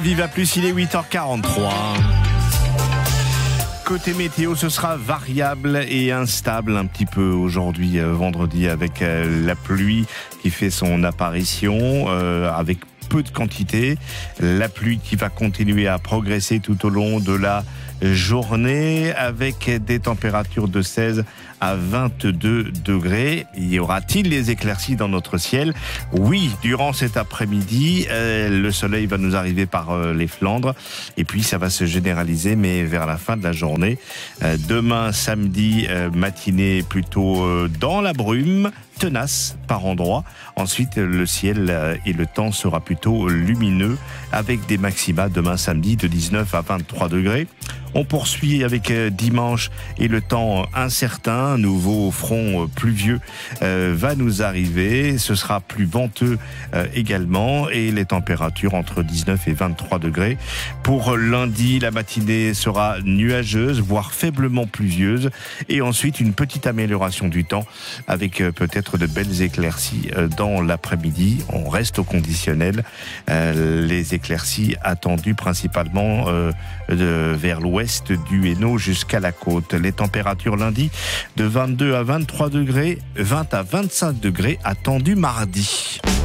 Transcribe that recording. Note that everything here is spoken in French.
Viva Plus, il est 8h43. Côté météo, ce sera variable et instable un petit peu aujourd'hui, vendredi, avec la pluie qui fait son apparition, avec peu de quantité. La pluie qui va continuer à progresser tout au long de la journée, avec des températures de 16 à 22 degrés. Y aura-t-il les éclaircies dans notre ciel ? Oui, durant cet après-midi, le soleil va nous arriver par les Flandres et puis ça va se généraliser, mais vers la fin de la journée. Demain, samedi, matinée plutôt dans la brume, tenace par endroits. Ensuite, le ciel et le temps sera plutôt lumineux avec des maxima demain samedi de 19 à 23 degrés. On poursuit avec dimanche et le temps incertain. Un nouveau front pluvieux va nous arriver. Ce sera plus venteux également et les températures entre 19 et 23 degrés. Pour lundi, la matinée sera nuageuse, voire faiblement pluvieuse. Et ensuite, une petite amélioration du temps avec peut-être de belles éclaircies dans l'après-midi. On reste au conditionnel. Les éclaircies attendues principalement vers l'ouest du Hainaut jusqu'à la côte. Les températures lundi de 22 à 23 degrés, 20 à 25 degrés attendus mardi.